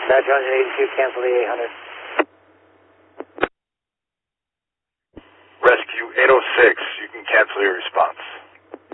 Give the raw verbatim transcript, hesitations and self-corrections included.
Badger one eighty-two, cancel the eight hundred. Rescue eight oh six, you can cancel your response.